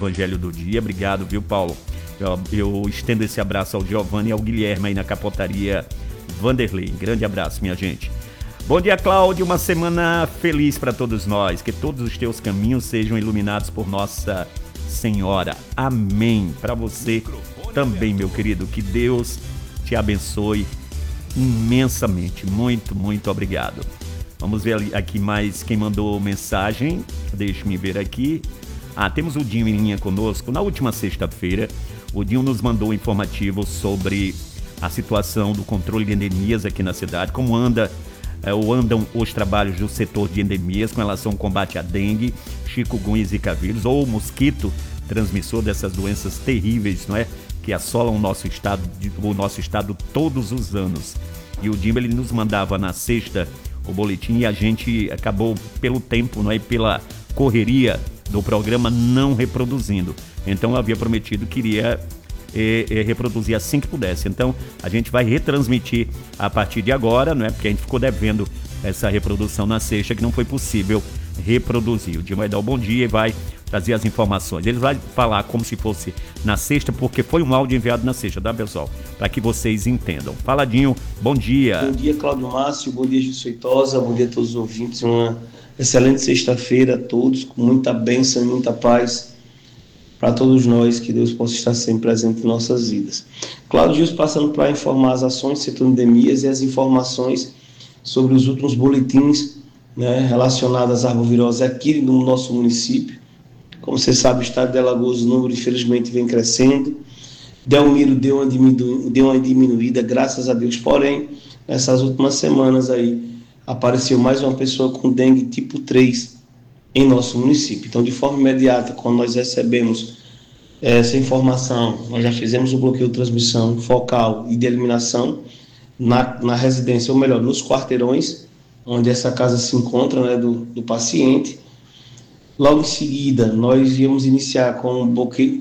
Evangelho do Dia. Obrigado, viu, Paulo? Eu estendo esse abraço ao Giovanni e ao Guilherme aí na capotaria Vanderlei. Grande abraço, minha gente. Bom dia, Cláudio. Uma semana feliz para todos nós. Que todos os teus caminhos sejam iluminados por Nossa Senhora. Amém. Para você também, meu querido. Que Deus te abençoe imensamente. Muito, muito obrigado. Vamos ver aqui mais quem mandou mensagem. Deixe-me ver aqui. Temos o Dinho em linha conosco. Na última sexta-feira, o Dinho nos mandou um informativo sobre a situação do controle de endemias aqui na cidade, como andam os trabalhos do setor de endemias com relação ao combate à dengue, chikungunya e zika vírus, ou o mosquito transmissor dessas doenças terríveis, não é? Que assolam o nosso estado todos os anos. E o Dinho, ele nos mandava na sexta o boletim e a gente acabou, pelo tempo, não é? Pela correria do programa, não reproduzindo. Então eu havia prometido que iria reproduzir assim que pudesse. Então a gente vai retransmitir a partir de agora, não é? Porque a gente ficou devendo essa reprodução na sexta, que não foi possível reproduzir. O Dinho vai dar o bom dia e vai trazer as informações. Ele vai falar como se fosse na sexta, porque foi um áudio enviado na sexta, tá, pessoal? Para que vocês entendam. Fala, Dinho, bom dia. Bom dia, Cláudio Márcio, bom dia, Gil Feitosa, bom dia a todos os ouvintes. Uma excelente sexta-feira a todos, com muita bênção e muita paz para todos nós, que Deus possa estar sempre presente em nossas vidas. Cláudio Gil passando para informar as ações do setor de endemias e as informações sobre os últimos boletins, né, relacionadas à arbovirose aqui no nosso município. Como você sabe, o estado de Alagoas, o número infelizmente vem crescendo. Delmiro deu uma diminuída, graças a Deus, porém, nessas últimas semanas aí, apareceu mais uma pessoa com dengue tipo 3 em nosso município. Então, de forma imediata, quando nós recebemos essa informação, nós já fizemos o bloqueio de transmissão focal e de eliminação na residência, ou melhor, nos quarteirões, onde essa casa se encontra, né, do paciente. Logo em seguida, nós íamos iniciar com bloqueio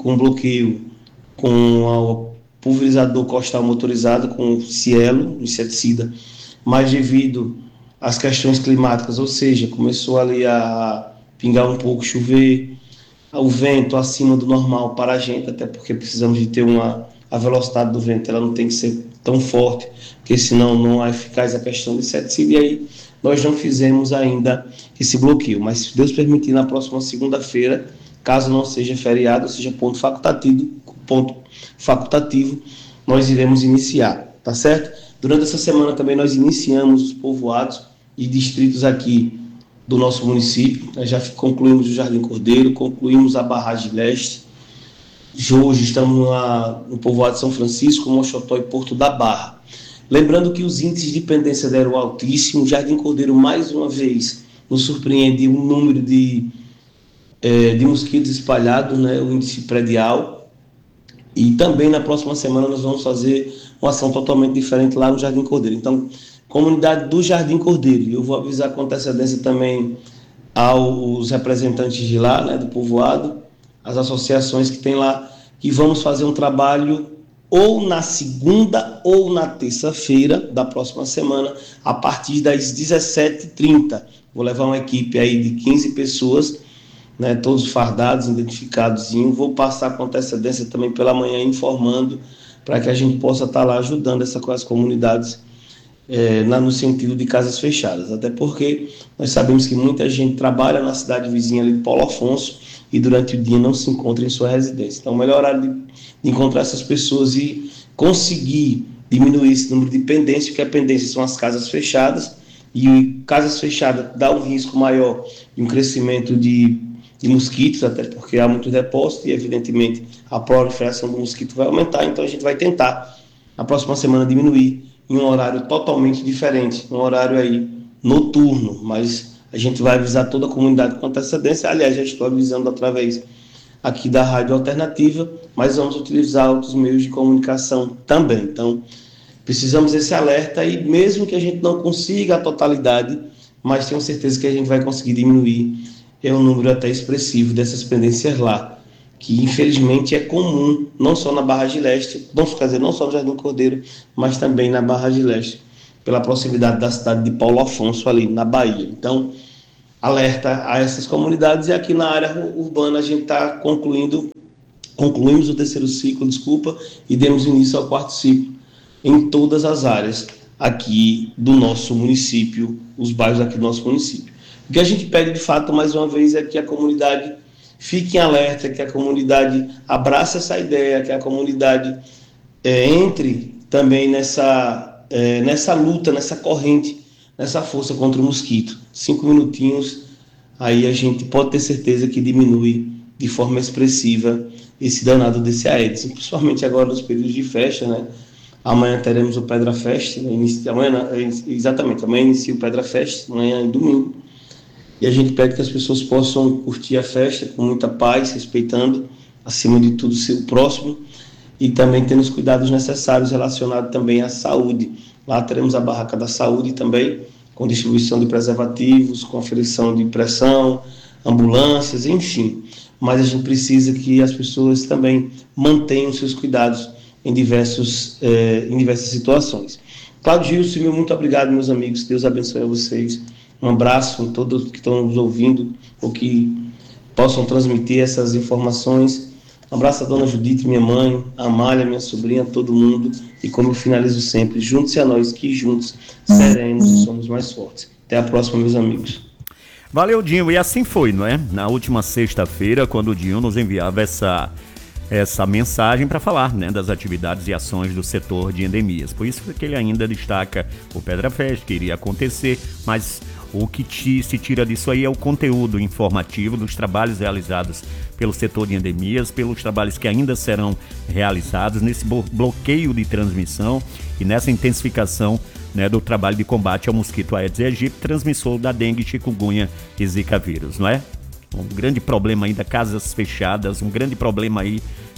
com o pulverizador costal motorizado, com cielo, inseticida, mas devido às questões climáticas, ou seja, começou ali a pingar um pouco, chover, o vento acima do normal para a gente, até porque precisamos de ter a velocidade do vento, ela não tem que ser tão forte, porque senão não é eficaz a questão do inseticida, e aí nós não fizemos ainda esse bloqueio, mas se Deus permitir, na próxima segunda-feira, caso não seja feriado, ou seja ponto facultativo, nós iremos iniciar, tá certo? Durante essa semana também nós iniciamos os povoados e distritos aqui do nosso município. Nós já concluímos o Jardim Cordeiro, concluímos a Barragem Leste. Hoje estamos no povoado de São Francisco, Mochotó e Porto da Barra. Lembrando que os índices de pendência deram altíssimo. O Jardim Cordeiro, mais uma vez, nos surpreende um número de mosquitos espalhados, né, o índice predial. E também na próxima semana nós vamos fazer uma ação totalmente diferente lá no Jardim Cordeiro. Então, comunidade do Jardim Cordeiro, eu vou avisar com antecedência também aos representantes de lá, né, do povoado, as associações que tem lá, que vamos fazer um trabalho ou na segunda ou na terça-feira da próxima semana, a partir das 17h30. Vou levar uma equipe aí de 15 pessoas, né, todos fardados, identificados. Vou passar com antecedência também pela manhã informando, para que a gente possa estar lá ajudando as comunidades no sentido de casas fechadas, até porque nós sabemos que muita gente trabalha na cidade vizinha ali de Paulo Afonso e durante o dia não se encontra em sua residência. Então, o melhor horário de encontrar essas pessoas e conseguir diminuir esse número de pendência, porque a pendência são as casas fechadas, e casas fechadas dá um risco maior de um crescimento de mosquitos, até porque há muito depósito e, evidentemente, a proliferação do mosquito vai aumentar. Então, a gente vai tentar, na próxima semana, diminuir em um horário totalmente diferente, um horário aí noturno, mas a gente vai avisar toda a comunidade com antecedência. Aliás, já estou avisando através aqui da Rádio Alternativa, mas vamos utilizar outros meios de comunicação também. Então, precisamos desse alerta, e mesmo que a gente não consiga a totalidade, mas tenho certeza que a gente vai conseguir diminuir um número até expressivo dessas pendências lá, que infelizmente é comum, não só na Barragem Leste, não só no Jardim Cordeiro, mas também na Barragem Leste, pela proximidade da cidade de Paulo Afonso, ali na Bahia. Então, alerta a essas comunidades. E aqui na área urbana a gente está concluímos o terceiro ciclo, e demos início ao quarto ciclo em todas as áreas aqui do nosso município, os bairros aqui do nosso município. O que a gente pede, de fato, mais uma vez, é que a comunidade fique em alerta, que a comunidade abrace essa ideia, que a comunidade entre também nessa luta, nessa corrente, nessa força contra o mosquito. 5 minutinhos, aí a gente pode ter certeza que diminui de forma expressiva esse danado desse Aedes, principalmente agora nos períodos de festa, né? Amanhã teremos o Pedra Fest, amanhã inicia o Pedra Fest, amanhã é domingo, e a gente pede que as pessoas possam curtir a festa com muita paz, respeitando, acima de tudo, o seu próximo, e também tendo os cuidados necessários relacionados também à saúde. Lá teremos a Barraca da Saúde também, com distribuição de preservativos, com aferição de pressão, ambulâncias, enfim. Mas a gente precisa que as pessoas também mantenham seus cuidados em diversas situações. Cláudio Gilson, muito obrigado, meus amigos. Deus abençoe a vocês. Um abraço a todos que estão nos ouvindo ou que possam transmitir essas informações. Um abraço a dona Judite, minha mãe, a Amália, minha sobrinha, todo mundo. E como eu finalizo sempre, junte-se a nós, que juntos seremos e somos mais fortes. Até a próxima, meus amigos. Valeu, Dinho. E assim foi, não é? Na última sexta-feira, quando o Dinho nos enviava essa mensagem para falar, né, das atividades e ações do setor de endemias. Por isso que ele ainda destaca o Pedra Fest, que iria acontecer, mas o que se tira disso aí é o conteúdo informativo dos trabalhos realizados pelo setor de endemias, pelos trabalhos que ainda serão realizados nesse bloqueio de transmissão e nessa intensificação, né, do trabalho de combate ao mosquito Aedes aegypti, transmissor da dengue, chikungunya e zika vírus, não é? Um grande problema ainda, casas fechadas, um grande problema aí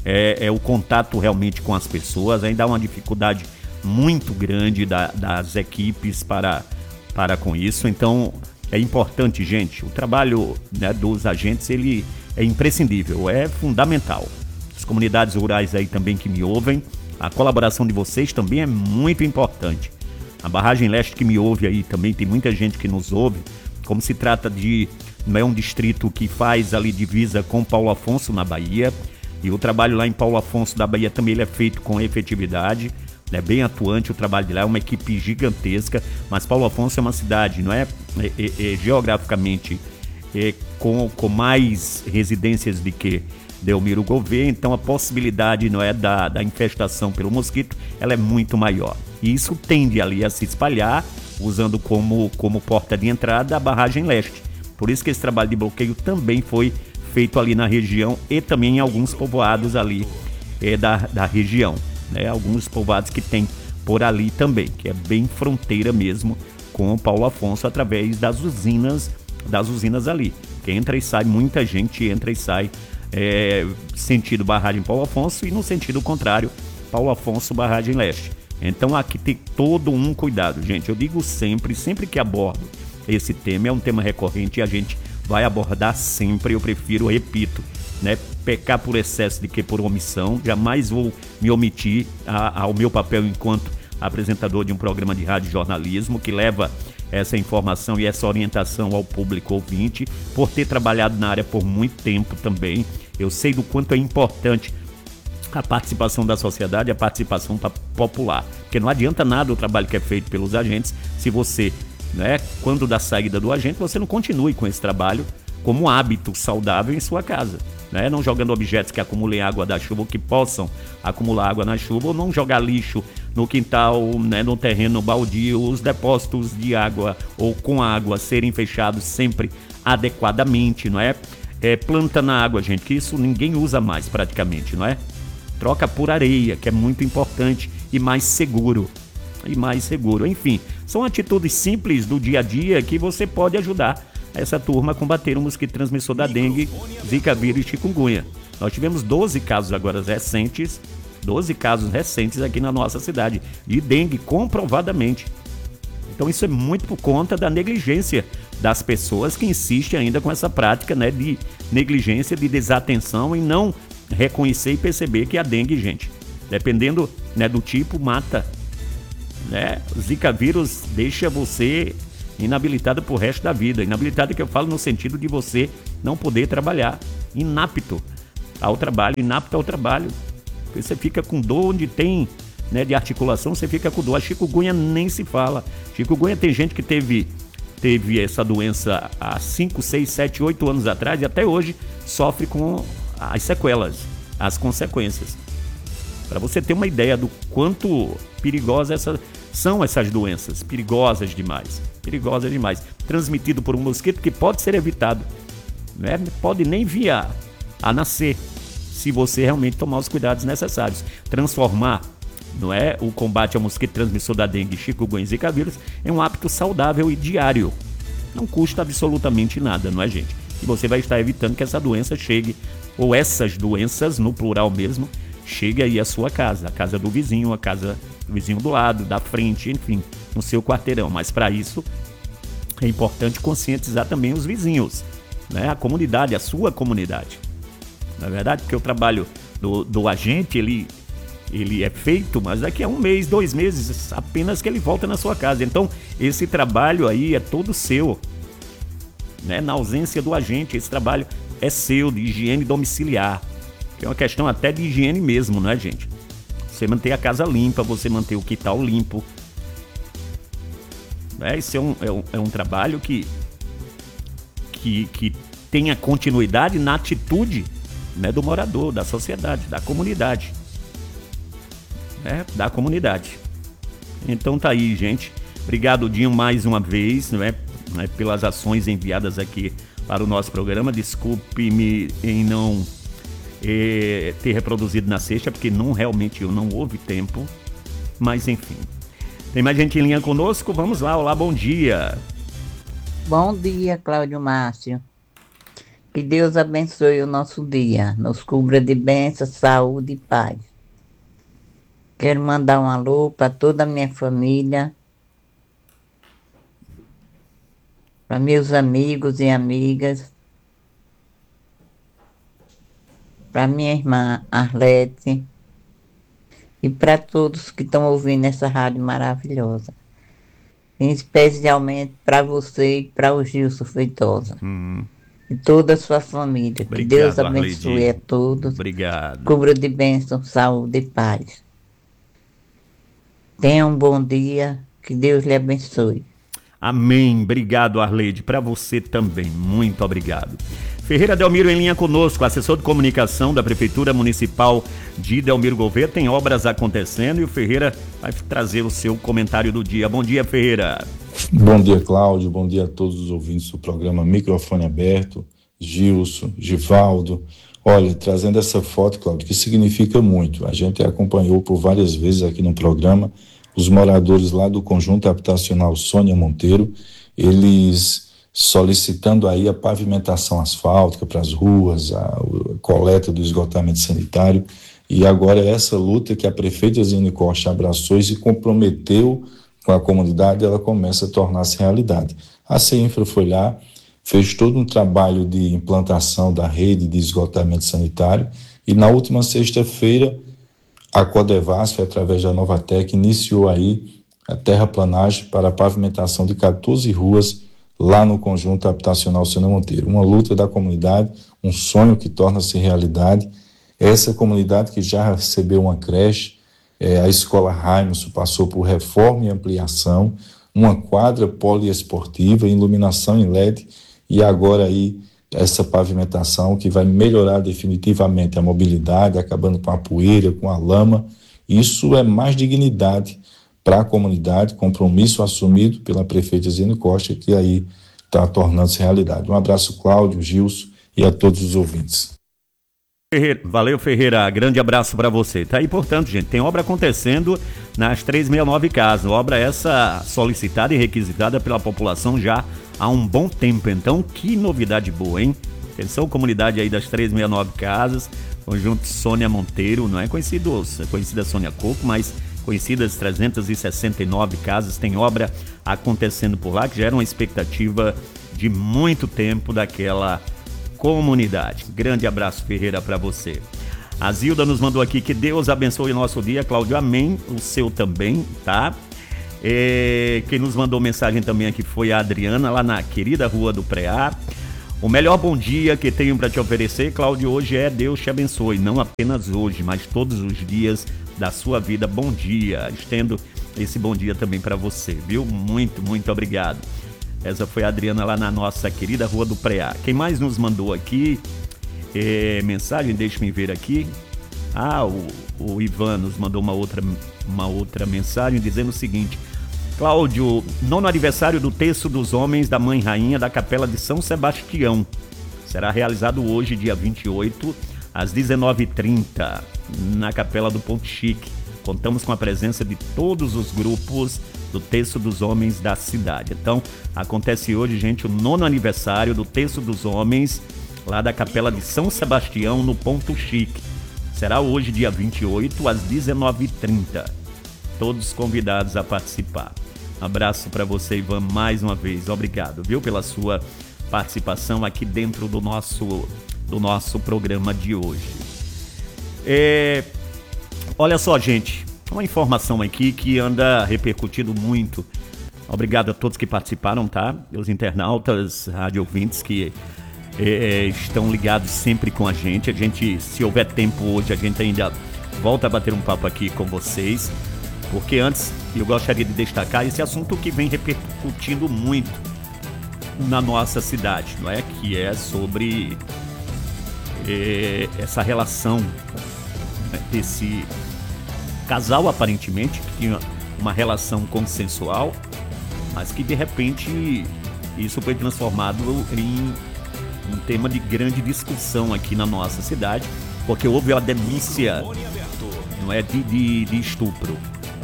é o contato realmente com as pessoas, ainda há uma dificuldade muito grande das equipes para com isso. Então é importante, gente, o trabalho, né, dos agentes, ele é imprescindível, é fundamental. As comunidades rurais aí também que me ouvem, a colaboração de vocês também é muito importante. A Barragem Leste que me ouve aí também, tem muita gente que nos ouve, como se trata de, não é um distrito que faz ali divisa com Paulo Afonso na Bahia, e o trabalho lá em Paulo Afonso da Bahia também ele é feito com efetividade, é bem atuante o trabalho de lá, é uma equipe gigantesca, mas Paulo Afonso é uma cidade, não é, geograficamente com mais residências do que Delmiro Gouveia, então a possibilidade, não é, da infestação pelo mosquito, ela é muito maior. E isso tende ali a se espalhar, usando como porta de entrada a Barragem Leste. Por isso que esse trabalho de bloqueio também foi feito ali na região e também em alguns povoados ali da região, né? Alguns povoados que tem por ali também, que é bem fronteira mesmo com o Paulo Afonso, através das usinas ali. Que entra e sai, muita gente entra e sai sentido Barragem Paulo Afonso e no sentido contrário, Paulo Afonso, Barragem Leste. Então aqui tem todo um cuidado, gente. Eu digo sempre que abordo esse tema, é um tema recorrente e a gente vai abordar sempre. Eu prefiro, repito, né, pecar por excesso do que por omissão. Jamais vou me omitir ao meu papel enquanto apresentador de um programa de rádio jornalismo que leva essa informação e essa orientação ao público ouvinte, por ter trabalhado na área por muito tempo também. Eu sei do quanto é importante a participação da sociedade, a participação popular, porque não adianta nada o trabalho que é feito pelos agentes se você, né, quando da saída do agente, você não continue com esse trabalho como hábito saudável em sua casa, né? Não jogando objetos que acumulem água da chuva ou que possam acumular água na chuva, ou não jogar lixo no quintal, né, no terreno baldio, os depósitos de água ou com água serem fechados sempre adequadamente, não é? Planta na água, gente, que isso ninguém usa mais praticamente, não é? Troca por areia, que é muito importante e mais seguro. Enfim, são atitudes simples do dia a dia que você pode ajudar essa turma a combater o mosquito transmissor da dengue, zika vírus e chikungunya. Nós tivemos 12 casos recentes aqui na nossa cidade, de dengue, comprovadamente. Então isso é muito por conta da negligência das pessoas que insistem ainda com essa prática, né, de negligência, de desatenção e não reconhecer e perceber que a dengue, gente, dependendo, né, do tipo, mata, né? Zika vírus deixa você inabilitado pro resto da vida. Inabilitado que eu falo no sentido de você não poder trabalhar, inapto ao trabalho, inapto ao trabalho. Você fica com dor onde tem, né, de articulação, você fica com dor. A chikungunya nem se fala. Chikungunya tem gente que teve essa doença há 5, 6, 7, 8 anos atrás e até hoje sofre com as sequelas, as consequências. Para você ter uma ideia do quanto perigosas são essas doenças, perigosas demais, transmitido por um mosquito que pode ser evitado, né? Pode nem vir a nascer, se você realmente tomar os cuidados necessários. Transformar, não é, o combate ao mosquito transmissor da dengue, chikungunya e zika vírus em um hábito saudável e diário. Não custa absolutamente nada, não é, gente? E você vai estar evitando que essa doença chegue, ou essas doenças, no plural mesmo, chegue aí à sua casa, a casa do vizinho, a casa do vizinho do lado, da frente, enfim, no seu quarteirão. Mas para isso é importante conscientizar também os vizinhos, né? A comunidade, a sua comunidade. Na verdade, porque o trabalho do agente, ele é feito, mas daqui a 1 mês, 2 meses, apenas que ele volta na sua casa. Então, esse trabalho aí é todo seu, né? Na ausência do agente, esse trabalho é seu, de higiene domiciliar, que é uma questão até de higiene mesmo, não é, gente? Você manter a casa limpa, você manter o quintal limpo. Esse é um trabalho que tenha continuidade na atitude, né, do morador, da sociedade, da comunidade. Da comunidade. Então tá aí, gente. Obrigado, Dinho, mais uma vez, pelas ações enviadas aqui para o nosso programa. Desculpe-me em não ter reproduzido na sexta, porque realmente não houve tempo. Mas enfim. Tem mais gente em linha conosco? Vamos lá. Olá, bom dia. Bom dia, Cláudio Márcio. Que Deus abençoe o nosso dia. Nos cubra de bênção, saúde e paz. Quero mandar um alô para toda a minha família, para meus amigos e amigas, para minha irmã Arlete e para todos que estão ouvindo essa rádio maravilhosa. Especialmente para você e para o Gilson Feitosa. E toda a sua família. Obrigado, que Deus abençoe Arlede. a todos. Obrigado. Cubra de bênção, saúde e paz. Tenha um bom dia, que Deus lhe abençoe. Amém. Obrigado, Arleide. Para você também. Muito obrigado. Ferreira Delmiro em linha conosco, assessor de comunicação da Prefeitura Municipal de Delmiro Gouveia. Tem obras acontecendo e o Ferreira vai trazer o seu comentário do dia. Bom dia, Ferreira. Bom dia, Cláudio. Bom dia a todos os ouvintes do programa Microfone Aberto. Gilson, Givaldo. Olha, trazendo essa foto, Cláudio, que significa muito. A gente acompanhou por várias vezes aqui no programa os moradores lá do Conjunto Habitacional Sônia Monteiro, eles solicitando aí a pavimentação asfáltica para as ruas, a coleta do esgotamento sanitário, e agora essa luta que a prefeita Ziane Costa abraçou e se comprometeu com a comunidade, ela começa a tornar-se realidade. A CEINFRA foi lá, fez todo um trabalho de implantação da rede de esgotamento sanitário e na última sexta-feira a Codevasf, através da Novatec, iniciou aí a terraplanagem para a pavimentação de 14 ruas lá no Conjunto Habitacional Sônia Monteiro. Uma luta da comunidade, um sonho que torna-se realidade. Essa comunidade que já recebeu uma creche, a Escola Raimundo passou por reforma e ampliação, uma quadra poliesportiva, iluminação em LED e agora aí essa pavimentação que vai melhorar definitivamente a mobilidade, acabando com a poeira, com a lama. Isso é mais dignidade para a comunidade, compromisso assumido pela prefeita Ziane Costa, que aí está tornando-se realidade. Um abraço, Cláudio, Gilson e a todos os ouvintes. Valeu, Ferreira, grande abraço para você. Tá aí, portanto, gente, tem obra acontecendo nas 369 casas, obra essa solicitada e requisitada pela população já há um bom tempo. Então, que novidade boa, hein? Atenção, comunidade aí das 369 casas, Conjunto Sônia Monteiro, não é conhecida Sônia Coco, mas conhecidas 369 casas, tem obra acontecendo por lá, que já era uma expectativa de muito tempo daquela comunidade. Grande abraço, Ferreira, para você. A Zilda nos mandou aqui que Deus abençoe o nosso dia, Cláudio, amém, o seu também, tá? Quem nos mandou mensagem também aqui foi a Adriana, lá na querida Rua do Preá. O melhor bom dia que tenho para te oferecer, Cláudio, hoje é Deus te abençoe. Não apenas hoje, mas todos os dias da sua vida. Bom dia. Estendo esse bom dia também para você, viu? Muito, muito obrigado. Essa foi a Adriana lá na nossa querida Rua do Preá. Quem mais nos mandou aqui mensagem? Deixa-me ver aqui. O Ivan nos mandou uma outra mensagem dizendo o seguinte: Cláudio, 9º aniversário do Terço dos Homens da Mãe Rainha da Capela de São Sebastião. Será realizado hoje, dia 28, às 19h30, na Capela do Ponto Chique. Contamos com a presença de todos os grupos do Terço dos Homens da cidade. Então, acontece hoje, gente, o 9º aniversário do Terço dos Homens, lá da Capela de São Sebastião, no Ponto Chique. Será hoje, dia 28, às 19h30. Todos convidados a participar. Abraço para você, Ivan, mais uma vez. Obrigado, viu, pela sua participação aqui dentro do nosso programa de hoje. Olha só, gente, uma informação aqui que anda repercutindo muito. Obrigado a todos que participaram, tá? Os internautas, rádio ouvintes que estão ligados sempre com a gente. Se houver tempo hoje, a gente ainda volta a bater um papo aqui com vocês. Porque antes, eu gostaria de destacar esse assunto que vem repercutindo muito na nossa cidade, não é? Que é sobre essa relação, né, desse casal, aparentemente, que tinha uma relação consensual, mas que de repente isso foi transformado em um tema de grande discussão aqui na nossa cidade, porque houve a denúncia, não é, de estupro.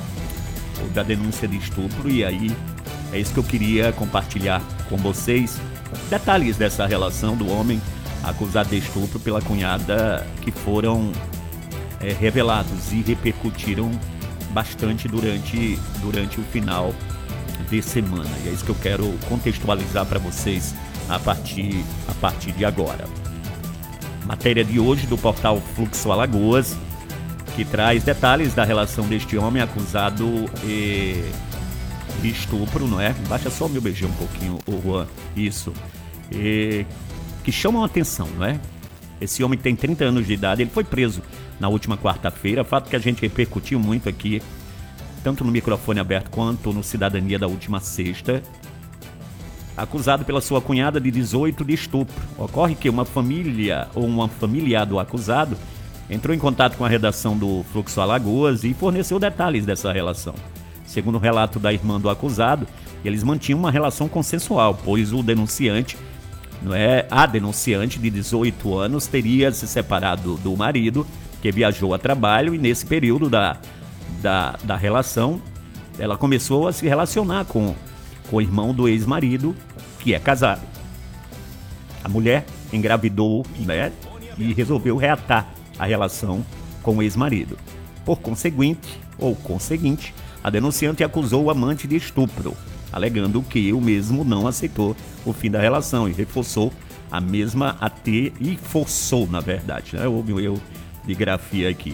Da denúncia de estupro, e aí é isso que eu queria compartilhar com vocês, detalhes dessa relação do homem acusado de estupro pela cunhada, que foram revelados e repercutiram bastante durante o final de semana, e é isso que eu quero contextualizar para vocês a partir de agora. Matéria de hoje do portal Fluxo Alagoas, que traz detalhes da relação deste homem acusado de estupro, não é? Baixa só o meu beijão um pouquinho, Juan. Isso. Que chamam a atenção, não é? Esse homem tem 30 anos de idade, ele foi preso na última quarta-feira, fato que a gente repercutiu muito aqui, tanto no microfone aberto quanto no Cidadania da última sexta. Acusado pela sua cunhada de 18 de estupro. Ocorre que uma família ou uma familiar do acusado entrou em contato com a redação do Fluxo Alagoas e forneceu detalhes dessa relação. Segundo o relato da irmã do acusado, eles mantinham uma relação consensual, pois o denunciante, a denunciante de 18 anos, teria se separado do marido, que viajou a trabalho, e nesse período da relação, ela começou a se relacionar com o irmão do ex-marido, que é casado. A mulher engravidou, e resolveu reatar a relação com o ex-marido. Por conseguinte, a denunciante acusou o amante de estupro, alegando que o mesmo não aceitou o fim da relação e reforçou a mesma a ter, e forçou, na verdade, houve um erro de grafia aqui,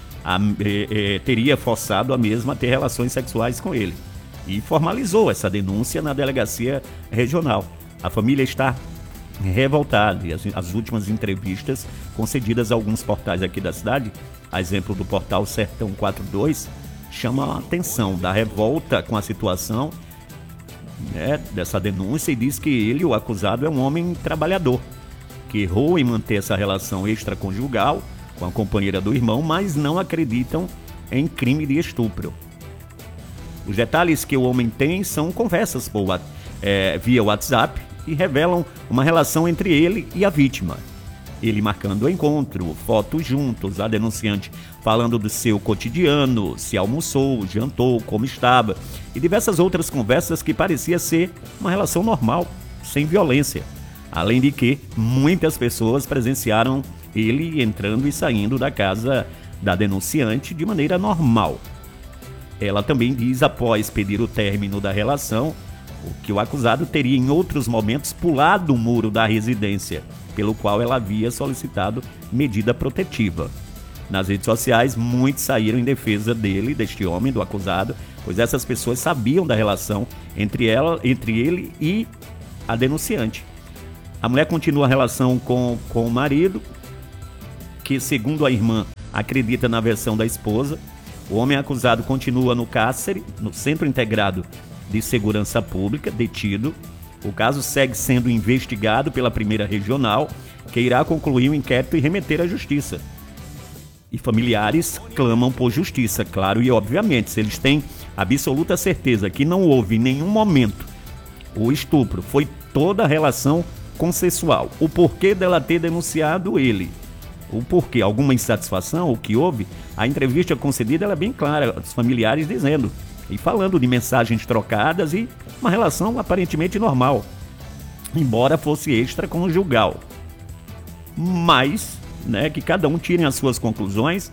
teria forçado a mesma a ter relações sexuais com ele, e formalizou essa denúncia na delegacia regional. A família está revoltada, e as últimas entrevistas concedidas a alguns portais aqui da cidade, a exemplo do portal Sertão 42, chamam a atenção da revolta com a situação, dessa denúncia, e diz que ele, o acusado, é um homem trabalhador, que errou em manter essa relação extraconjugal com a companheira do irmão, mas não acreditam em crime de estupro. Os detalhes que o homem tem são conversas via WhatsApp, e revelam uma relação entre ele e a vítima. Ele marcando o encontro, fotos juntos, a denunciante falando do seu cotidiano, se almoçou, jantou, como estava, e diversas outras conversas que parecia ser uma relação normal, sem violência. Além de que muitas pessoas presenciaram ele entrando e saindo da casa da denunciante de maneira normal. Ela também diz, após pedir o término da relação, que o acusado teria em outros momentos pulado o muro da residência, pelo qual ela havia solicitado medida protetiva. Nas redes sociais, muitos saíram em defesa deste homem, do acusado, pois essas pessoas sabiam da relação entre ele e a denunciante. A mulher continua a relação com o marido, que, segundo a irmã, acredita na versão da esposa. O homem acusado continua no cárcere, no Centro Integrado de Segurança Pública, detido. O caso segue sendo investigado pela Primeira Regional, que irá concluir o inquérito e remeter à Justiça. E familiares clamam por justiça, claro, e obviamente, se eles têm absoluta certeza que não houve em nenhum momento o estupro, foi toda a relação consensual. O porquê dela ter denunciado ele, o porquê, alguma insatisfação, o que houve, a entrevista concedida ela é bem clara, os familiares dizendo e falando de mensagens trocadas e uma relação aparentemente normal, embora fosse extraconjugal. Mas, né, que cada um tire as suas conclusões,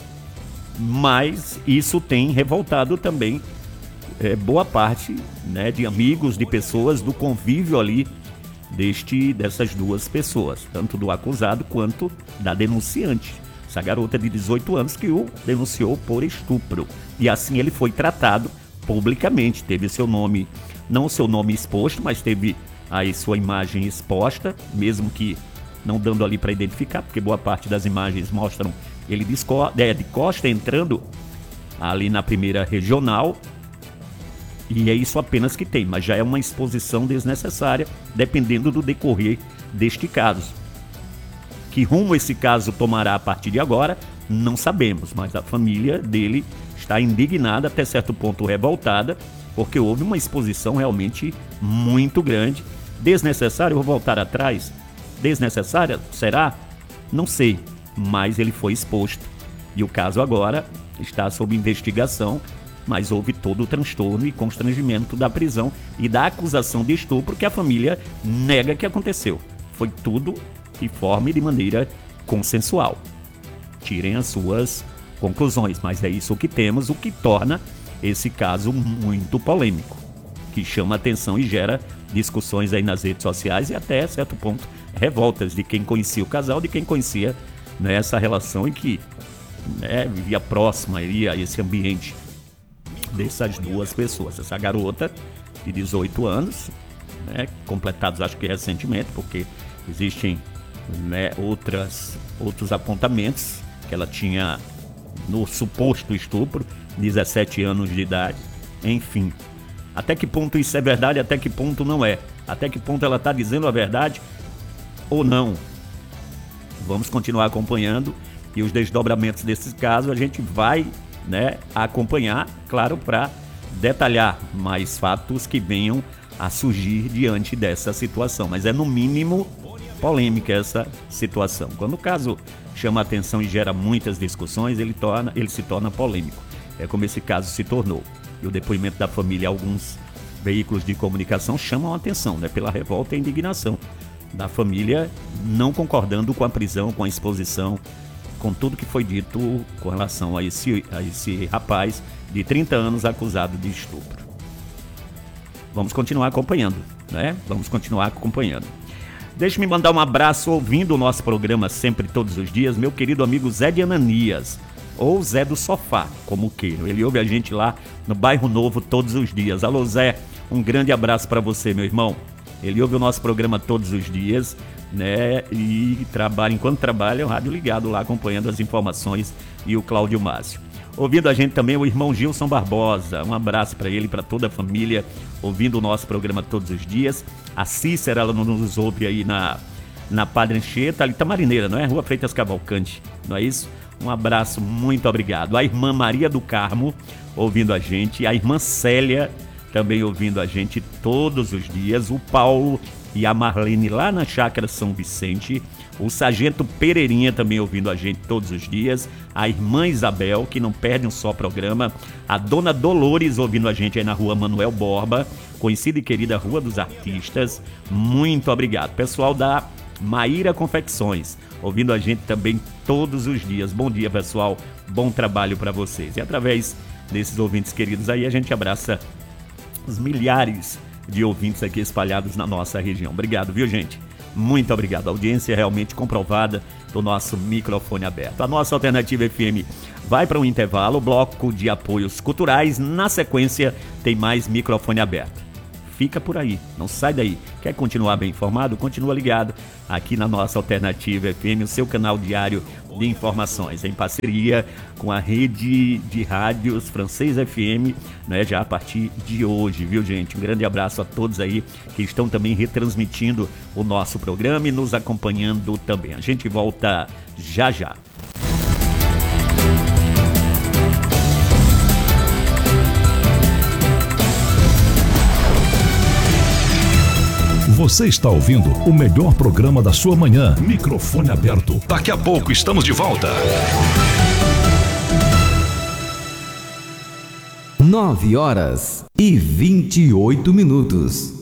mas isso tem revoltado também boa parte, né, de amigos, de pessoas, do convívio ali dessas duas pessoas, tanto do acusado quanto da denunciante, essa garota de 18 anos que o denunciou por estupro. E assim ele foi tratado publicamente, teve seu nome, não seu nome exposto, mas teve aí sua imagem exposta, mesmo que não dando ali para identificar, porque boa parte das imagens mostram ele de costa entrando ali na Primeira Regional, e é isso apenas que tem, mas já é uma exposição desnecessária, dependendo do decorrer deste caso. Que rumo esse caso tomará a partir de agora, não sabemos, mas a família dele está indignada, até certo ponto revoltada, porque houve uma exposição realmente muito grande, desnecessária. Eu vou voltar atrás, desnecessária, será? Não sei, mas ele foi exposto, e o caso agora está sob investigação, mas houve todo o transtorno e constrangimento da prisão e da acusação de estupro que a família nega que aconteceu. Foi tudo de forma e de maneira consensual. Tirem as suas conclusões, mas é isso que temos, o que torna esse caso muito polêmico, que chama atenção e gera discussões aí nas redes sociais e até certo ponto revoltas de quem conhecia o casal, de quem conhecia, né, essa relação e que, né, vivia próxima aí a esse ambiente dessas duas pessoas. Essa garota de 18 anos, né, completados acho que recentemente, porque existem, né, outros apontamentos que ela tinha no suposto estupro, 17 anos de idade, enfim. Até que ponto isso é verdade, até que ponto não é? Até que ponto ela está dizendo a verdade ou não? Vamos continuar acompanhando e os desdobramentos desse caso a gente vai, né, acompanhar, claro, para detalhar mais fatos que venham a surgir diante dessa situação. Mas é no mínimo polêmica essa situação. Quando o caso chama atenção e gera muitas discussões, ele se torna polêmico. É como esse caso se tornou. E o depoimento da família, alguns veículos de comunicação chamam a atenção, né, pela revolta e indignação da família, não concordando com a prisão, com a exposição, com tudo que foi dito com relação a esse rapaz de 30 anos acusado de estupro. Vamos continuar acompanhando, né? Vamos continuar acompanhando. Deixe-me mandar um abraço ouvindo o nosso programa sempre, todos os dias, meu querido amigo Zé de Ananias, ou Zé do Sofá, como queiram. Ele ouve a gente lá no Bairro Novo todos os dias. Alô Zé, um grande abraço para você, meu irmão. Ele ouve o nosso programa todos os dias, né? E enquanto trabalha, o rádio ligado lá, acompanhando as informações, e o Cláudio Márcio. Ouvindo a gente também o irmão Gilson Barbosa, um abraço para ele e para toda a família, ouvindo o nosso programa todos os dias. A Cícera, ela nos ouve aí na Padre Anchieta, ali Tamarineira, não é? Rua Freitas Cavalcante, não é isso? Um abraço, muito obrigado. A irmã Maria do Carmo ouvindo a gente, a irmã Célia também ouvindo a gente todos os dias, o Paulo e a Marlene lá na Chácara São Vicente, o Sargento Pereirinha também ouvindo a gente todos os dias, a irmã Isabel, que não perde um só programa, a dona Dolores ouvindo a gente aí na Rua Manuel Borba, conhecida e querida Rua dos Artistas, muito obrigado. Pessoal da Maíra Confecções, ouvindo a gente também todos os dias. Bom dia, pessoal, bom trabalho para vocês. E através desses ouvintes queridos aí, a gente abraça os milhares de ouvintes aqui espalhados na nossa região. Obrigado, viu, gente? Muito obrigado. A audiência é realmente comprovada do nosso microfone aberto. A nossa Alternativa FM vai para um intervalo, bloco de apoios culturais. Na sequência, tem mais microfone aberto. Fica por aí, não sai daí. Quer continuar bem informado? Continua ligado aqui na nossa Alternativa FM, o seu canal diário de informações, em parceria com a rede de rádios Francês FM, né, já a partir de hoje, viu, gente? Um grande abraço a todos aí que estão também retransmitindo o nosso programa e nos acompanhando também. A gente volta já já. Você está ouvindo o melhor programa da sua manhã. Microfone aberto. Daqui a pouco estamos de volta. 9h28.